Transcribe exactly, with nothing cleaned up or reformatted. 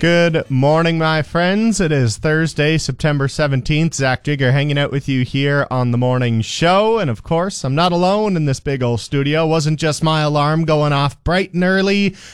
Good morning, my friends. It is Thursday, September seventeenth. Zach Jigger hanging out with you here on the morning show. And of course, I'm not alone in this big old studio. It wasn't just my alarm going off bright and early